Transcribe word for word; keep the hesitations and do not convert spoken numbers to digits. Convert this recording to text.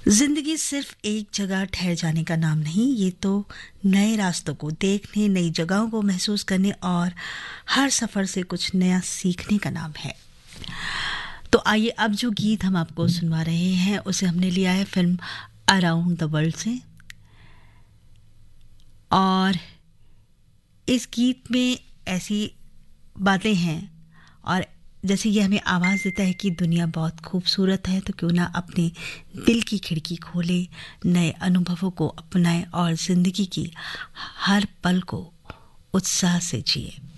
जिंदगी सिर्फ एक जगह ठहर जाने का नाम नहीं, ये तो नए रास्तों को देखने, नई जगहों को महसूस करने और हर सफर से कुछ नया सीखने का नाम है। तो आइए अब जो गीत हम आपको सुनवा रहे हैं उसे हमने लिया है फिल्म अराउंड द वर्ल्ड से। और इस गीत में ऐसी बातें हैं और जैसे ये हमें आवाज़ देता है कि दुनिया बहुत खूबसूरत है, तो क्यों ना अपने दिल की खिड़की खोले, नए अनुभवों को अपनाएं और ज़िंदगी की हर पल को उत्साह से जिए।